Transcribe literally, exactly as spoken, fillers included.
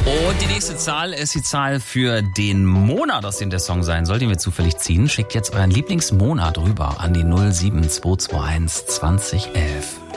Und die nächste Zahl ist die Zahl für den Monat, aus dem der Song sein soll, den wir zufällig ziehen. Schickt jetzt euren Lieblingsmonat rüber an die null sieben zwei zwei eins zwanzig elf.